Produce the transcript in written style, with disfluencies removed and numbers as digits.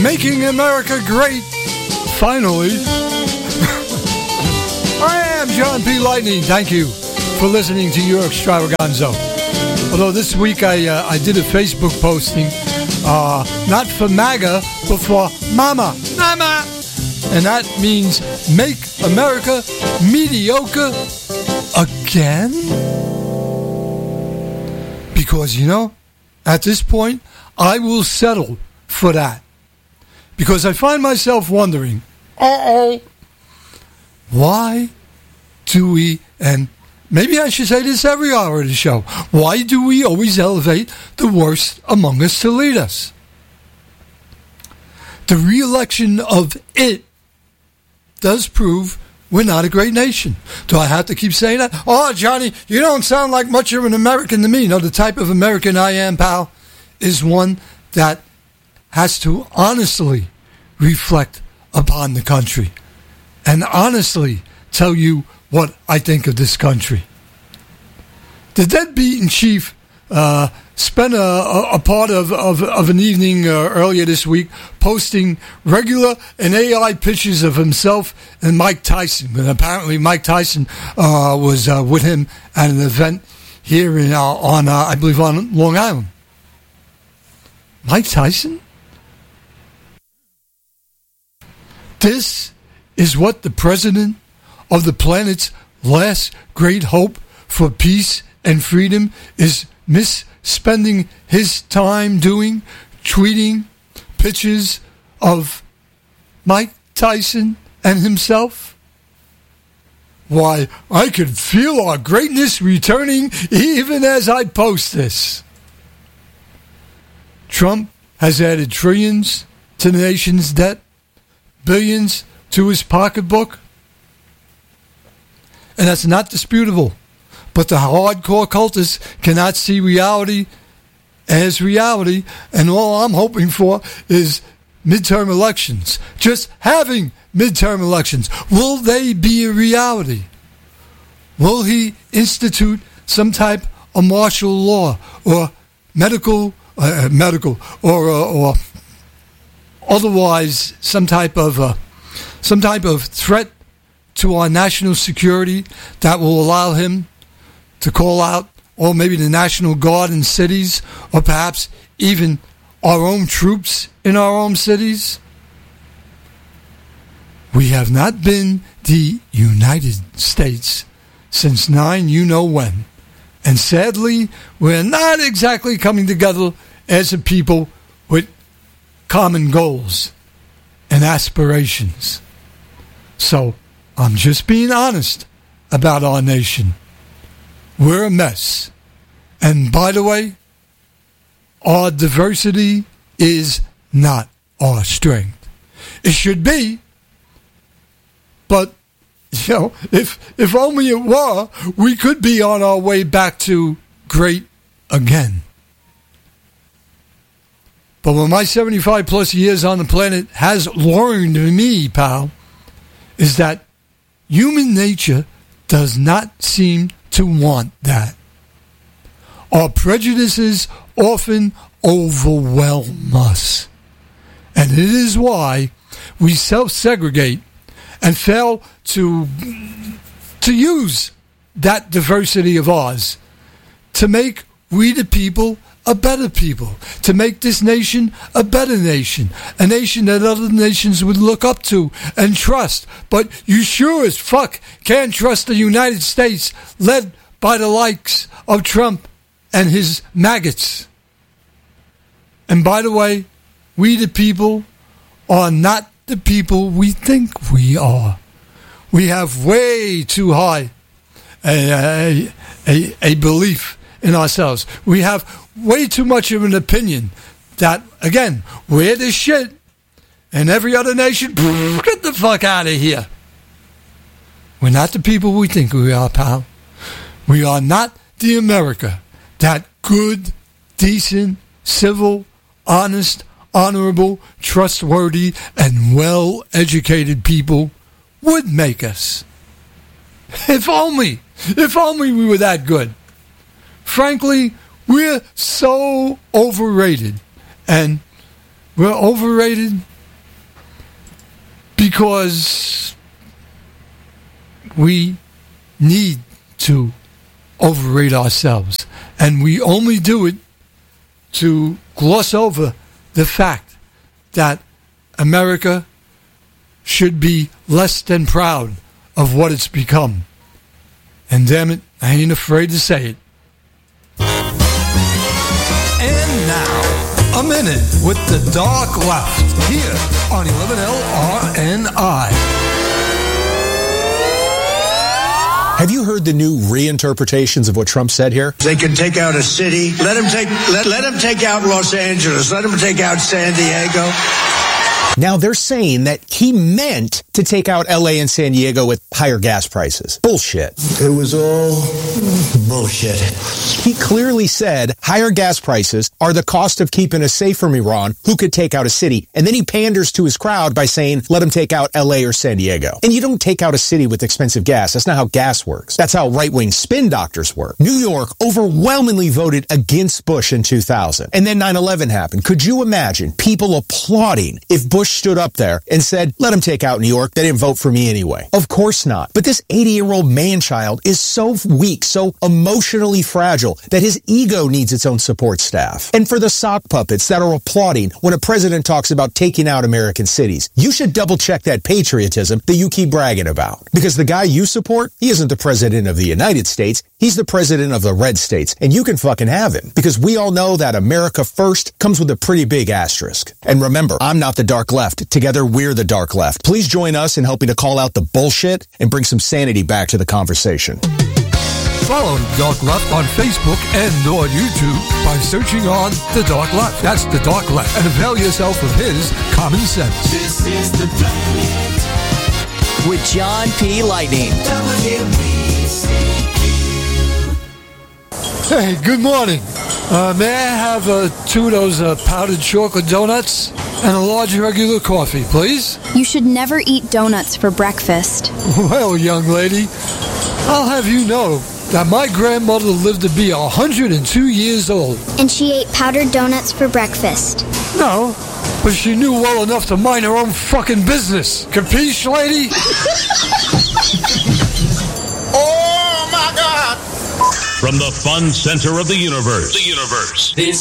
Making America Great, finally. I am John P. Lightning. Thank you for listening to your extravaganza. Although this week I did a Facebook posting, not for MAGA, but for Mama. Mama! And that means make America mediocre again? Because, you know, at this point, I will settle for that. Because I find myself wondering, why do we, and maybe I should say this every hour of the show, why do we always elevate the worst among us to lead us? The re-election of it does prove we're not a great nation. Do I have to keep saying that? Oh, Johnny, you don't sound like much of an American to me. No, the type of American I am, pal, is one that has to honestly reflect upon the country and honestly tell you what I think of this country. The deadbeaten chief spent a part of an evening earlier this week posting regular and AI pictures of himself and Mike Tyson. And apparently Mike Tyson was with him at an event here on I believe, on Long Island. Mike Tyson? This is what the president of the planet's last great hope for peace and freedom is misspending his time doing, tweeting pictures of Mike Tyson and himself? Why, I could feel our greatness returning even as I post this. Trump has added trillions to the nation's debt, billions to his pocketbook, and that's not disputable. But the hardcore cultists cannot see reality as reality, and all I'm hoping for is midterm elections. Just having midterm elections. Will they be a reality? Will he institute some type of martial law or medical or otherwise some type of threat to our national security that will allow him to call out, or maybe the National Guard in cities, or perhaps even our own troops in our own cities? We have not been the United States since 9 you-know-when. And sadly, we're not exactly coming together as a people with common goals and aspirations. So, I'm just being honest about our nation. We're a mess. And by the way, our diversity is not our strength. It should be, but, you know, if only it were, we could be on our way back to great again. But what my 75 plus years on the planet has learned me, pal, is that human nature does not seem to want that. Our prejudices often overwhelm us. And it is why we self-segregate and fail to use that diversity of ours to make we the people a better people, to make this nation a better nation, a nation that other nations would look up to and trust. But you sure as fuck can't trust the United States led by the likes of Trump and his maggots. And by the way, we the people are not the people we think we are. We have way too high a belief in ourselves. We have way too much of an opinion that, again, we're the shit, and every other nation, get the fuck out of here. We're not the people we think we are, pal. We are not the America that good, decent, civil, honest, honorable, trustworthy, and well-educated people would make us. If only we were that good. Frankly, we're so overrated. And we're overrated because we need to overrate ourselves. And we only do it to gloss over the fact that America should be less than proud of what it's become. And damn it, I ain't afraid to say it. And now, a minute with the Dark Left here on 11LRNI. Have you heard the new reinterpretations of what Trump said here? They can take out a city. Let them take out Los Angeles. Let them take out San Diego. Now they're saying that he meant to take out LA and San Diego with higher gas prices. Bullshit. It was all bullshit. He clearly said higher gas prices are the cost of keeping us safe from Iran, who could take out a city. And then he panders to his crowd by saying, let him take out LA or San Diego. And you don't take out a city with expensive gas. That's not how gas works. That's how right-wing spin doctors work. New York overwhelmingly voted against Bush in 2000. And then 9/11 happened. Could you imagine people applauding if Bush stood up there and said, let him take out New York. They didn't vote for me anyway. Of course not. But this 80-year-old man-child is so weak, so emotionally fragile that his ego needs its own support staff. And for the sock puppets that are applauding when a president talks about taking out American cities, you should double-check that patriotism that you keep bragging about. Because the guy you support, he isn't the president of the United States. He's the president of the red states. And you can fucking have him. Because we all know that America first comes with a pretty big asterisk. And remember, I'm not the dark left. Together, we're the dark left. Please join us in helping to call out the bullshit and bring some sanity back to the conversation. Follow The Dark Left on Facebook and on YouTube by searching on The Dark Left. That's The Dark Left. And avail yourself of his common sense. This is The Planet with John P. Lightning. Hey, good morning. May I have two of those powdered chocolate donuts and a large regular coffee, please? You should never eat donuts for breakfast. Well, young lady, I'll have you know that my grandmother lived to be 102 years old. And she ate powdered donuts for breakfast. No, but she knew well enough to mind her own fucking business. Capiche, lady? Oh, my God. From the fun center of the universe. This